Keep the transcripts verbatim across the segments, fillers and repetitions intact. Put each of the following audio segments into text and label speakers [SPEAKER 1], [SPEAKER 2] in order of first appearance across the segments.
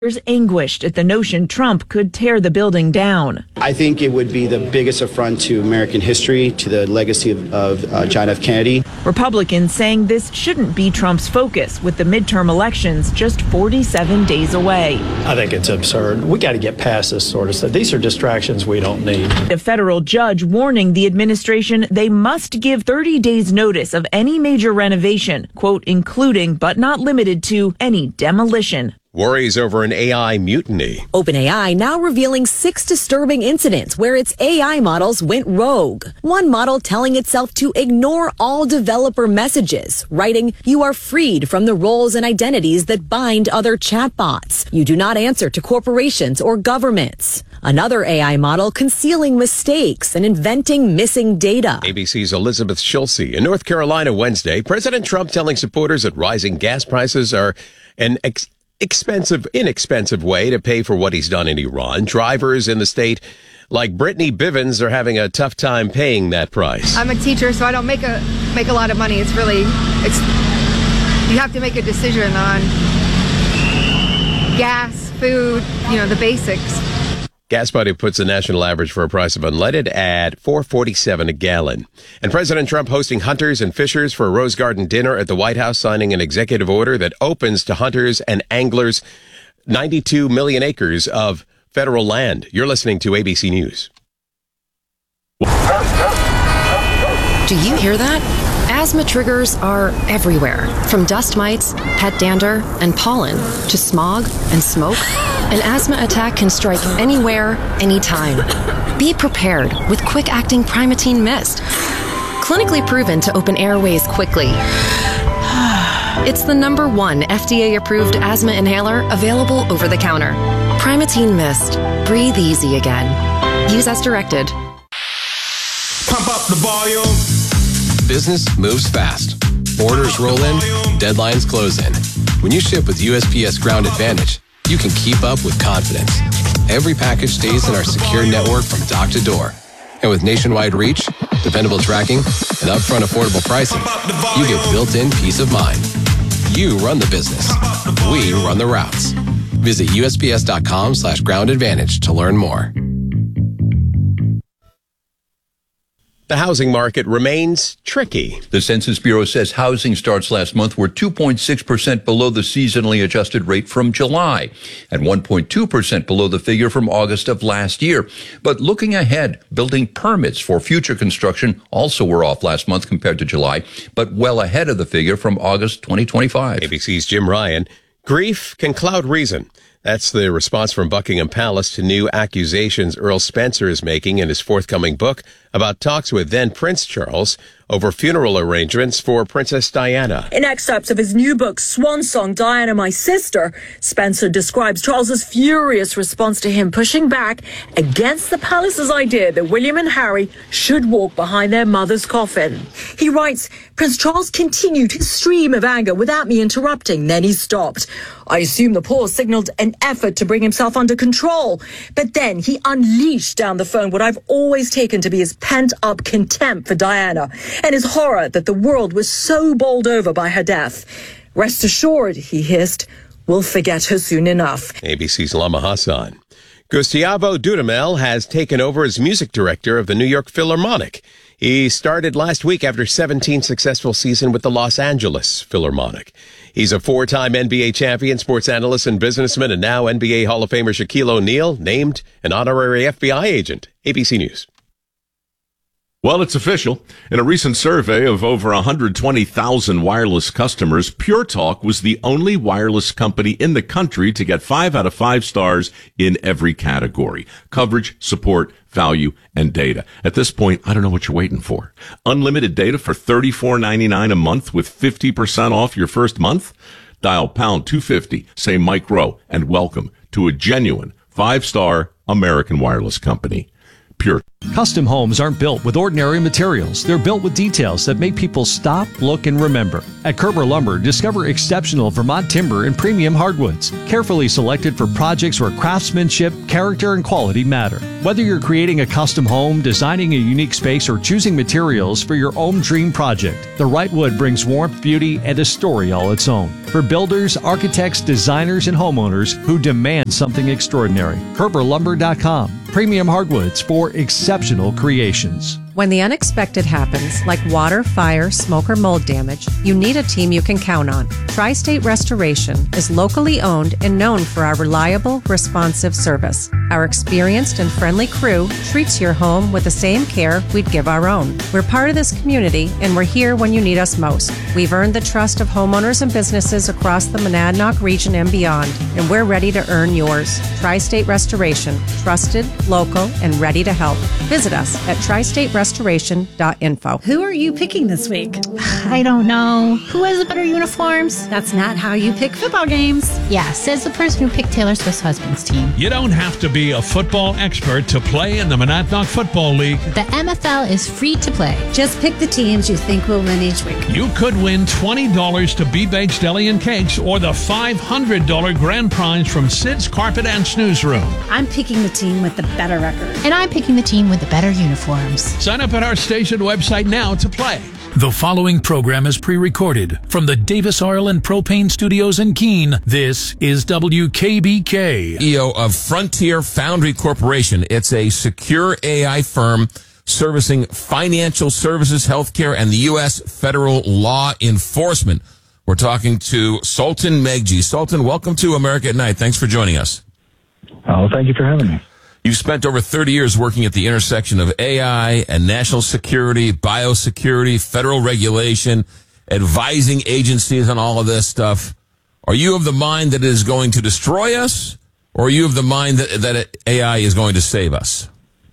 [SPEAKER 1] Anguished at the notion Trump could tear the building down.
[SPEAKER 2] I think it would be the biggest affront to American history, to the legacy of, of uh, John F. Kennedy.
[SPEAKER 1] Republicans saying this shouldn't be Trump's focus, with the midterm elections just forty-seven days away.
[SPEAKER 3] I think it's absurd. We got to get past this sort of stuff. These are distractions we don't need.
[SPEAKER 1] A federal judge warning the administration they must give thirty days notice of any major renovation, quote, including but not limited to any demolition.
[SPEAKER 4] Worries over an A I mutiny.
[SPEAKER 5] OpenAI now revealing six disturbing incidents where its A I models went rogue. One model telling itself to ignore all developer messages, writing, "You are freed from the roles and identities that bind other chatbots. You do not answer to corporations or governments." Another A I model concealing mistakes and inventing missing data.
[SPEAKER 4] A B C's Elizabeth Schulze. In North Carolina Wednesday, President Trump telling supporters that rising gas prices are an ex- expensive, inexpensive way to pay for what he's done in Iran. Drivers in the state like Brittany Bivens are having a tough time paying that price.
[SPEAKER 6] I'm a teacher, so I don't make a make a lot of money. It's really, it's you have to make a decision on gas, food, you know, the basics.
[SPEAKER 4] Gas Buddy puts the national average for a price of unleaded at four forty-seven a gallon. And President Trump hosting hunters and fishers for a Rose Garden dinner at the White House, signing an executive order that opens to hunters and anglers ninety-two million acres of federal land. You're listening to A B C News.
[SPEAKER 7] Do you hear that? Asthma triggers are everywhere, from dust mites, pet dander, and pollen, to smog and smoke. An asthma attack can strike anywhere, anytime. Be prepared with quick-acting Primatene Mist. Clinically proven to open airways quickly. It's the number one F D A-approved asthma inhaler available over the counter. Primatene Mist. Breathe easy again. Use as directed.
[SPEAKER 8] Pump up the volume.
[SPEAKER 9] Business moves fast. Orders roll in, deadlines close in. When you ship with U S P S Ground Advantage, you can keep up with confidence. Every package stays in our secure network from dock to door. And with nationwide reach, dependable tracking, and upfront affordable pricing, you get built-in peace of mind. You run the business. We run the routes. Visit usps.com slash ground advantage to learn more.
[SPEAKER 4] The housing market remains tricky.
[SPEAKER 10] The Census Bureau says housing starts last month were two point six percent below the seasonally adjusted rate from July and one point two percent below the figure from August of last year. But looking ahead, building permits for future construction also were off last month compared to July, but well ahead of the figure from August twenty twenty-five.
[SPEAKER 4] A B C's Jim Ryan. Grief can cloud reason. That's the response from Buckingham Palace to new accusations Earl Spencer is making in his forthcoming book about talks with then Prince Charles over funeral arrangements for Princess Diana.
[SPEAKER 11] In excerpts of his new book, Swan Song, Diana, My Sister, Spencer describes Charles's furious response to him pushing back against the palace's idea that William and Harry should walk behind their mother's coffin. He writes, Prince Charles continued his stream of anger without me interrupting. Then he stopped. I assume the pause signaled an effort to bring himself under control. But then he unleashed down the phone what I've always taken to be his pent-up contempt for Diana and his horror that the world was so bowled over by her death. Rest assured, he hissed, we'll forget her soon enough.
[SPEAKER 4] A B C's Lama Hassan. Gustavo Dudamel has taken over as music director of the New York Philharmonic. He started last week after seventeen successful seasons with the Los Angeles Philharmonic. He's a four-time N B A champion, sports analyst and businessman, and now N B A Hall of Famer Shaquille O'Neal named an honorary F B I agent. A B C News.
[SPEAKER 12] Well, it's official. In a recent survey of over one hundred twenty thousand wireless customers, Pure Talk was the only wireless company in the country to get five out of five stars in every category: coverage, support, value, and data. At this point, I don't know what you're waiting for. Unlimited data for thirty-four ninety-nine a month with fifty percent off your first month? Dial pound two fifty, say Mike Rowe, and welcome to a genuine five-star American wireless company. Pure
[SPEAKER 13] Custom homes aren't built with ordinary materials. They're built with details that make people stop, look, and remember. At Kerber Lumber, discover exceptional Vermont timber and premium hardwoods, carefully selected for projects where craftsmanship, character, and quality matter. Whether you're creating a custom home, designing a unique space, or choosing materials for your own dream project, the right wood brings warmth, beauty, and a story all its own. For builders, architects, designers, and homeowners who demand something extraordinary, Kerber Lumber dot com. Premium hardwoods for exceptional creations.
[SPEAKER 14] When the unexpected happens, like water, fire, smoke, or mold damage, you need a team you can count on. Tri-State Restoration is locally owned and known for our reliable, responsive service. Our experienced and friendly crew treats your home with the same care we'd give our own. We're part of this community, and we're here when you need us most. We've earned the trust of homeowners and businesses across the Monadnock region and beyond, and we're ready to earn yours. Tri-State Restoration, trusted, local, and ready to help. Visit us at tri state restoration dot info.
[SPEAKER 15] Who are you picking this week?
[SPEAKER 16] I don't know. Who has the better uniforms?
[SPEAKER 15] That's not how you pick football games.
[SPEAKER 16] Yeah, says the person who picked Taylor Swift's husband's team.
[SPEAKER 17] You don't have to be a football expert to play in the Monadnock Football League.
[SPEAKER 16] The M F L is free to play.
[SPEAKER 15] Just pick the teams you think will win each week.
[SPEAKER 17] You could win twenty dollars to B-Bakes Deli and Cakes or the five hundred dollars grand prize from Sid's Carpet and Snooze Room.
[SPEAKER 15] I'm picking the team with the better record.
[SPEAKER 16] And I'm picking the team with the better uniforms.
[SPEAKER 17] Sign up at our station website now to play.
[SPEAKER 18] The following program is pre-recorded from the Davis Oil and Propane Studios in Keene. This is W K B K.
[SPEAKER 19] C E O of Frontier Foundry Corporation. It's a secure A I firm servicing financial services, healthcare, and the U S federal law enforcement. We're talking to Sultan Megji. Sultan, welcome to America at Night. Thanks for joining us.
[SPEAKER 20] Oh, thank you for having me.
[SPEAKER 19] You've spent over thirty years working at the intersection of A I and national security, biosecurity, federal regulation, advising agencies on all of this stuff. Are you of the mind that it is going to destroy us, or are you of the mind that, that A I is going to save us?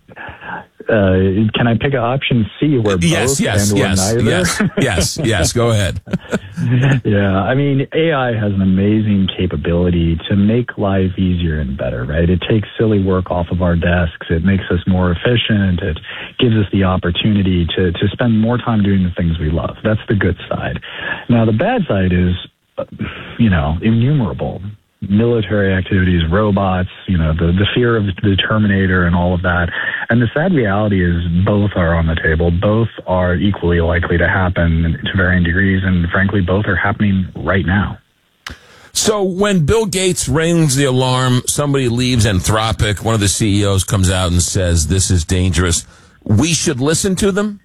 [SPEAKER 20] Uh, can I pick an option C where both
[SPEAKER 19] yes, yes,
[SPEAKER 20] and or
[SPEAKER 19] yes,
[SPEAKER 20] neither?
[SPEAKER 19] Yes, yes, yes, go ahead.
[SPEAKER 20] Yeah, I mean, A I has an amazing capability to make life easier and better, right? It takes silly work off of our desks. It makes us more efficient. It gives us the opportunity to, to spend more time doing the things we love. That's the good side. Now, the bad side is, you know, innumerable. Military activities, robots, you know, the, the fear of the Terminator and all of that. And the sad reality is both are on the table. Both are equally likely to happen to varying degrees. And frankly, both are happening right now.
[SPEAKER 19] So when Bill Gates rings the alarm, somebody leaves Anthropic, one of the C E Os comes out and says, this is dangerous. We should listen to them?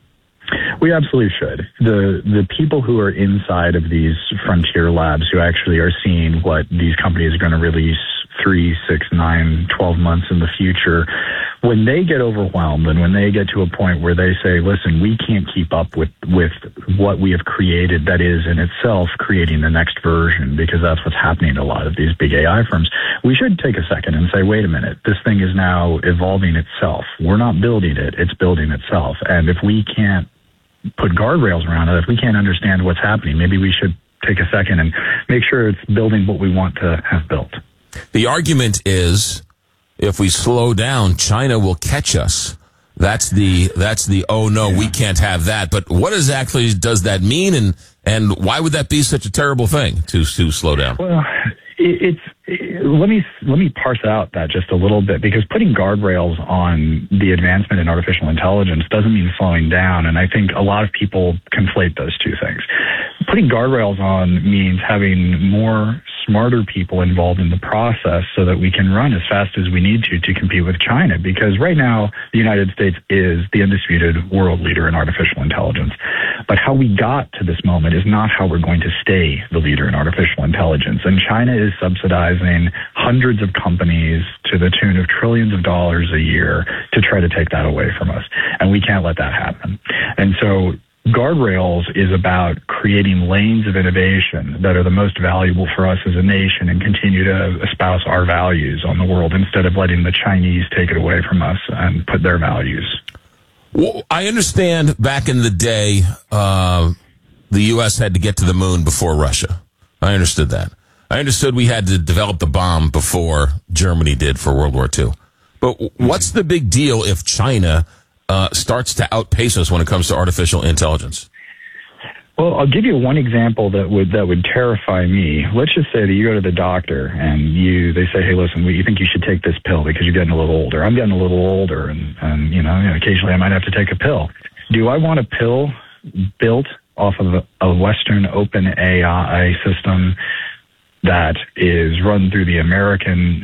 [SPEAKER 20] We absolutely should. The the people who are inside of these frontier labs who actually are seeing what these companies are going to release three, six, nine, twelve months in the future, when they get overwhelmed and when they get to a point where they say, listen, we can't keep up with, with what we have created that is in itself creating the next version, because that's what's happening to a lot of these big A I firms, we should take a second and say, wait a minute, this thing is now evolving itself. We're not building it, it's building itself. And if we can't put guardrails around it, if we can't understand what's happening, maybe we should take a second and make sure it's building what we want to have built.
[SPEAKER 19] The argument is, if we slow down, China will catch us. That's the that's the oh no, yeah. we can't have that. But what exactly does that mean, and and why would that be such a terrible thing to to slow down?
[SPEAKER 20] Well, it, it's it, let me let me parse out that just a little bit, because putting guardrails on the advancement in artificial intelligence doesn't mean slowing down, and I think a lot of people conflate those two things. Putting guardrails on means having more smarter people involved in the process so that we can run as fast as we need to to compete with China. Because right now, the United States is the undisputed world leader in artificial intelligence. But how we got to this moment is not how we're going to stay the leader in artificial intelligence. And China is subsidizing hundreds of companies to the tune of trillions of dollars a year to try to take that away from us. And we can't let that happen. And so guardrails is about creating lanes of innovation that are the most valuable for us as a nation and continue to espouse our values on the world instead of letting the Chinese take it away from us and put their values.
[SPEAKER 19] Well, I understand back in the day, uh, the U S had to get to the moon before Russia. I understood that. I understood we had to develop the bomb before Germany did for World War Two. But what's the big deal if China uh, starts to outpace us when it comes to artificial intelligence?
[SPEAKER 20] Well, I'll give you one example that would that would terrify me. Let's just say that you go to the doctor and you they say, hey, listen, we think you should take this pill because you're getting a little older. I'm getting a little older, and, and you know, occasionally I might have to take a pill. Do I want a pill built off of a, a Western open A I system that is run through the American